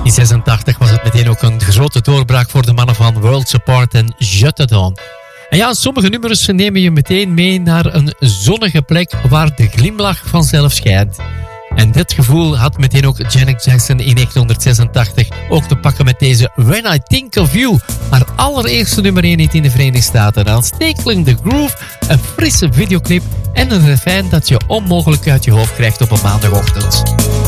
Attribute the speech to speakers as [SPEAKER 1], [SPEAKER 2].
[SPEAKER 1] In 86 was het meteen ook een grote doorbraak voor de mannen van Worlds Apart en Shut It On. En ja, sommige nummers nemen je meteen mee naar een zonnige plek waar de glimlach vanzelf schijnt. En dit gevoel had meteen ook Janet Jackson in 1986 ook te pakken met deze When I Think of You, haar allereerste nummer 1 hit in de Verenigde Staten. Aanstekelende groove, een frisse videoclip en een refrein dat je onmogelijk uit je hoofd krijgt op een maandagochtend.